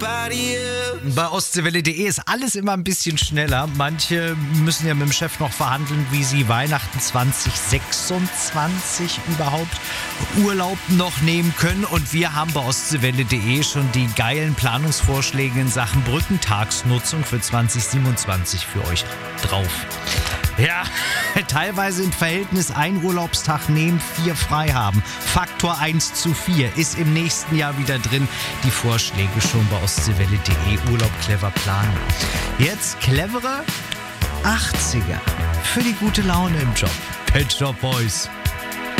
Bei Ostseewelle.de ist alles immer ein bisschen schneller. Manche müssen ja mit dem Chef noch verhandeln, wie sie Weihnachten 2026 überhaupt Urlaub noch nehmen können. Und wir haben bei Ostseewelle.de schon die geilen Planungsvorschläge in Sachen Brückentagsnutzung für 2027 für euch drauf. Ja, teilweise im Verhältnis 1 Urlaubstag nehmen, 4 frei haben. Faktor 1:4 ist im nächsten Jahr wieder drin. Die Vorschläge schon bei Ostseewelle.de. Urlaub clever planen. Jetzt clevere 80er für die gute Laune im Job. Pet Shop Boys.